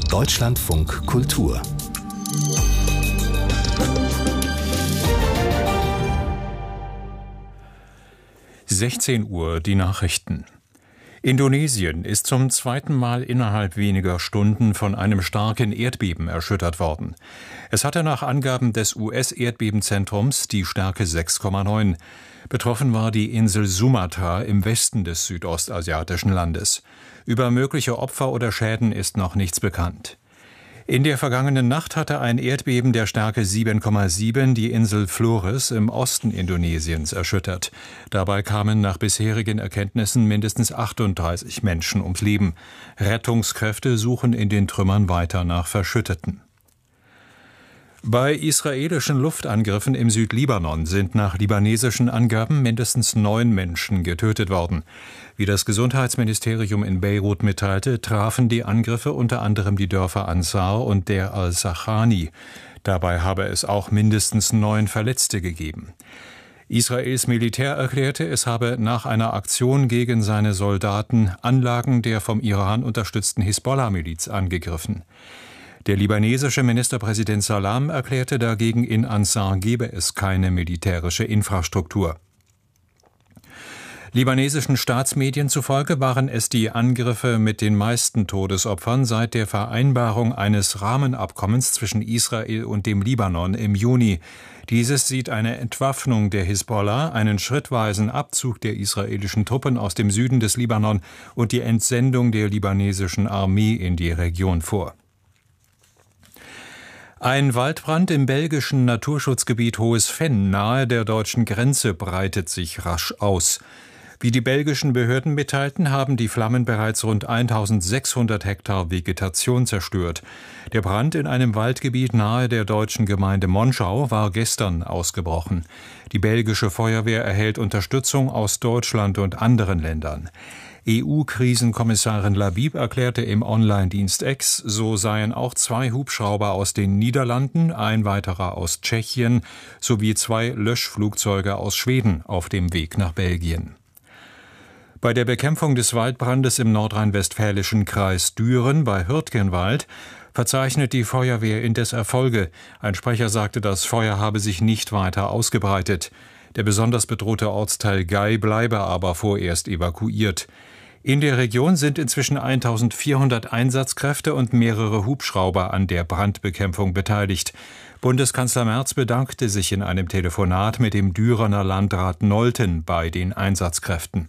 Deutschlandfunk Kultur 16 Uhr, die Nachrichten. Indonesien ist zum zweiten Mal innerhalb weniger Stunden von einem starken Erdbeben erschüttert worden. Es hatte nach Angaben des US-Erdbebenzentrums die Stärke 6,9. Betroffen war die Insel Sumatra im Westen des südostasiatischen Landes. Über mögliche Opfer oder Schäden ist noch nichts bekannt. In der vergangenen Nacht hatte ein Erdbeben der Stärke 7,7 die Insel Flores im Osten Indonesiens erschüttert. Dabei kamen nach bisherigen Erkenntnissen mindestens 38 Menschen ums Leben. Rettungskräfte suchen in den Trümmern weiter nach Verschütteten. Bei israelischen Luftangriffen im Südlibanon sind nach libanesischen Angaben mindestens 9 Menschen getötet worden. Wie das Gesundheitsministerium in Beirut mitteilte, trafen die Angriffe unter anderem die Dörfer Ansar und der al-Sachani. Dabei habe es auch mindestens 9 Verletzte gegeben. Israels Militär erklärte, es habe nach einer Aktion gegen seine Soldaten Anlagen der vom Iran unterstützten Hisbollah-Miliz angegriffen. Der libanesische Ministerpräsident Salam erklärte dagegen, in Ansar gebe es keine militärische Infrastruktur. Libanesischen Staatsmedien zufolge waren es die Angriffe mit den meisten Todesopfern seit der Vereinbarung eines Rahmenabkommens zwischen Israel und dem Libanon im Juni. Dieses sieht eine Entwaffnung der Hisbollah, einen schrittweisen Abzug der israelischen Truppen aus dem Süden des Libanon und die Entsendung der libanesischen Armee in die Region vor. Ein Waldbrand im belgischen Naturschutzgebiet Hohes Venn nahe der deutschen Grenze breitet sich rasch aus. Wie die belgischen Behörden mitteilten, haben die Flammen bereits rund 1600 Hektar Vegetation zerstört. Der Brand in einem Waldgebiet nahe der deutschen Gemeinde Monschau war gestern ausgebrochen. Die belgische Feuerwehr erhält Unterstützung aus Deutschland und anderen Ländern. EU-Krisenkommissarin Labib erklärte im Online-Dienst X, so seien auch 2 Hubschrauber aus den Niederlanden, ein weiterer aus Tschechien sowie 2 Löschflugzeuge aus Schweden auf dem Weg nach Belgien. Bei der Bekämpfung des Waldbrandes im nordrhein-westfälischen Kreis Düren bei Hürtgenwald verzeichnet die Feuerwehr indes Erfolge. Ein Sprecher sagte, das Feuer habe sich nicht weiter ausgebreitet. Der besonders bedrohte Ortsteil Gei bleibe aber vorerst evakuiert. In der Region sind inzwischen 1400 Einsatzkräfte und mehrere Hubschrauber an der Brandbekämpfung beteiligt. Bundeskanzler Merz bedankte sich in einem Telefonat mit dem Dürener Landrat Nolten bei den Einsatzkräften.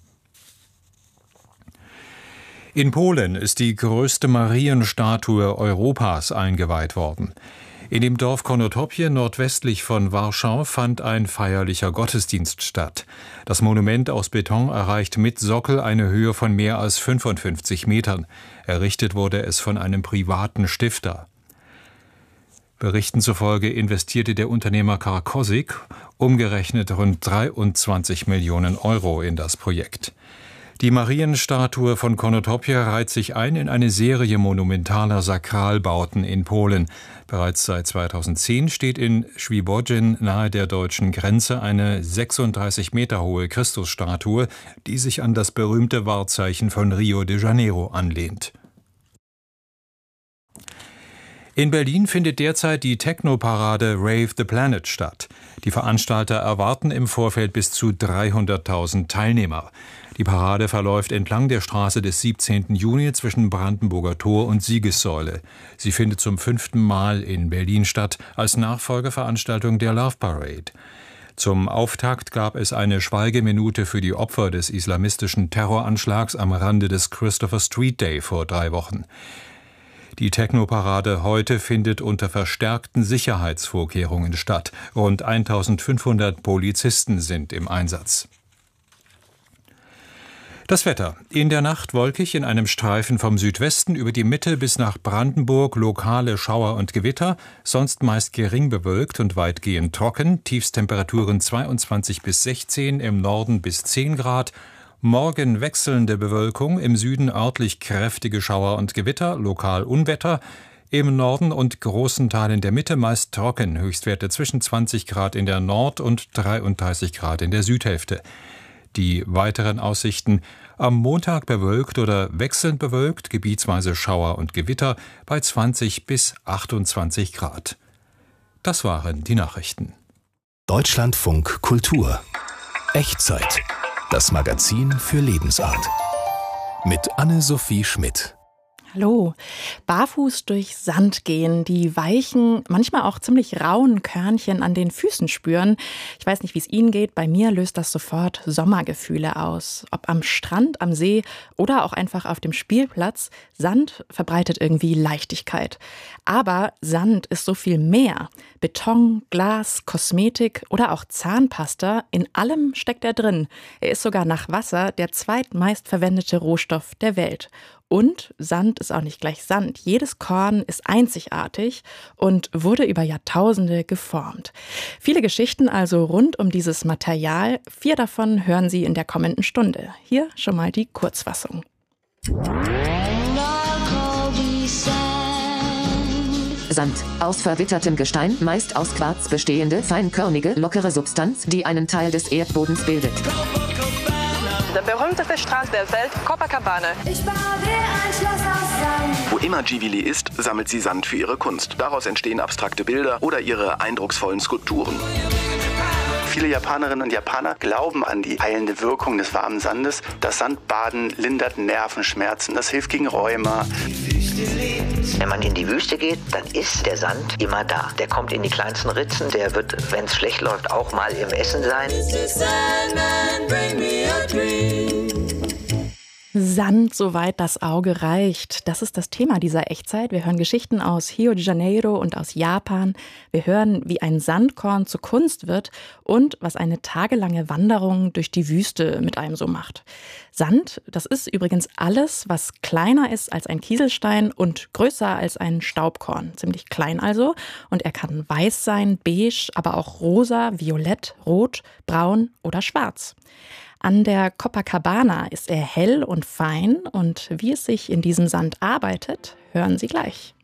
In Polen ist die größte Marienstatue Europas eingeweiht worden. In dem Dorf Konotopie nordwestlich von Warschau fand ein feierlicher Gottesdienst statt. Das Monument aus Beton erreicht mit Sockel eine Höhe von mehr als 55 Metern. Errichtet wurde es von einem privaten Stifter. Berichten zufolge investierte der Unternehmer Karkosik umgerechnet rund 23 Millionen Euro in das Projekt. Die Marienstatue von Konotopie reiht sich ein in eine Serie monumentaler Sakralbauten in Polen. Bereits seit 2010 steht in Świebodzin nahe der deutschen Grenze eine 36 Meter hohe Christusstatue, die sich an das berühmte Wahrzeichen von Rio de Janeiro anlehnt. In Berlin findet derzeit die Techno-Parade Rave the Planet statt. Die Veranstalter erwarten im Vorfeld bis zu 300.000 Teilnehmer. Die Parade verläuft entlang der Straße des 17. Juni zwischen Brandenburger Tor und Siegessäule. Sie findet zum 5. Mal in Berlin statt, als Nachfolgeveranstaltung der Love Parade. Zum Auftakt gab es eine Schweigeminute für die Opfer des islamistischen Terroranschlags am Rande des Christopher Street Day vor 3 Wochen. Die Techno-Parade heute findet unter verstärkten Sicherheitsvorkehrungen statt. Rund 1500 Polizisten sind im Einsatz. Das Wetter. In der Nacht wolkig, in einem Streifen vom Südwesten über die Mitte bis nach Brandenburg lokale Schauer und Gewitter, sonst meist gering bewölkt und weitgehend trocken, Tiefstemperaturen 22 bis 16, im Norden bis 10 Grad. Morgen wechselnde Bewölkung, im Süden örtlich kräftige Schauer und Gewitter, lokal Unwetter. Im Norden und großen Teilen der Mitte meist trocken, Höchstwerte zwischen 20 Grad in der Nord- und 33 Grad in der Südhälfte. Die weiteren Aussichten: am Montag bewölkt oder wechselnd bewölkt, gebietsweise Schauer und Gewitter bei 20 bis 28 Grad. Das waren die Nachrichten. Deutschlandfunk Kultur. Echtzeit. Das Magazin für Lebensart. Mit Anne-Sophie Schmidt. Hallo. Barfuß durch Sand gehen, die weichen, manchmal auch ziemlich rauen Körnchen an den Füßen spüren. Ich weiß nicht, wie es Ihnen geht. Bei mir löst das sofort Sommergefühle aus. Ob am Strand, am See oder auch einfach auf dem Spielplatz. Sand verbreitet irgendwie Leichtigkeit. Aber Sand ist so viel mehr. Beton, Glas, Kosmetik oder auch Zahnpasta, in allem steckt er drin. Er ist sogar nach Wasser der zweitmeist verwendete Rohstoff der Welt. Und Sand ist auch nicht gleich Sand. Jedes Korn ist einzigartig und wurde über Jahrtausende geformt. Viele Geschichten also rund um dieses Material. 4 davon hören Sie in der kommenden Stunde. Hier schon mal die Kurzfassung. Sand. Aus verwittertem Gestein, meist aus Quarz bestehende, feinkörnige, lockere Substanz, die einen Teil des Erdbodens bildet. Der berühmteste Strand der Welt, Copacabana. Ich baue dir ein Schloss aus Sand. Wo immer Ghibli ist, sammelt sie Sand für ihre Kunst. Daraus entstehen abstrakte Bilder oder ihre eindrucksvollen Skulpturen. Viele Japanerinnen und Japaner glauben an die heilende Wirkung des warmen Sandes. Das Sandbaden lindert Nervenschmerzen, das hilft gegen Rheuma. Wenn man in die Wüste geht, dann ist der Sand immer da. Der kommt in die kleinsten Ritzen, der wird, wenn es schlecht läuft, auch mal im Essen sein. Sand, soweit das Auge reicht. Das ist das Thema dieser Echtzeit. Wir hören Geschichten aus Rio de Janeiro und aus Japan. Wir hören, wie ein Sandkorn zur Kunst wird und was eine tagelange Wanderung durch die Wüste mit einem so macht. Sand, das ist übrigens alles, was kleiner ist als ein Kieselstein und größer als ein Staubkorn. Ziemlich klein also. Und er kann weiß sein, beige, aber auch rosa, violett, rot, braun oder schwarz. An der Copacabana ist er hell und fein und wie es sich in diesem Sand arbeitet, hören Sie gleich.